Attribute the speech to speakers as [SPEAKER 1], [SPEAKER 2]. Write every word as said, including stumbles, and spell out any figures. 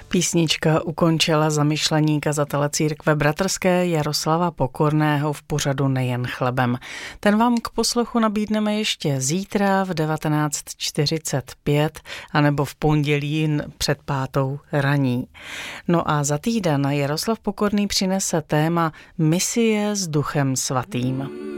[SPEAKER 1] Písnička ukončila zamyšlení kazatele církve bratrské Jaroslava Pokorného v pořadu Nejen chlebem. Ten vám k poslechu nabídneme ještě zítra v devatenáct čtyřicet pět anebo v pondělí před pátou raní. No a za týden Jaroslav Pokorný přinese téma Misie s Duchem svatým.